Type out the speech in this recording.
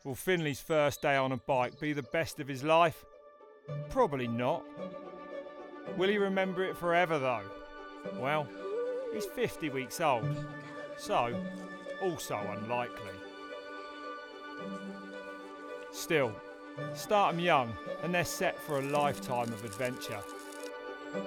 Will Finley's first day on a bike be the best of his life? Probably not. Will he remember it forever though? Well, he's 50 weeks old, so also unlikely. Still, start 'em young and they're set for a lifetime of adventure.